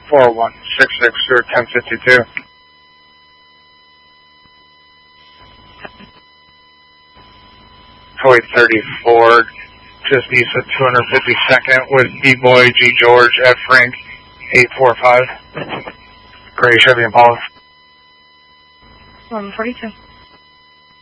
40166 or 1052. Highway 34, just east of 252nd with B-Boy G. George F. Frank 845. Gray Chevy Impala. 142.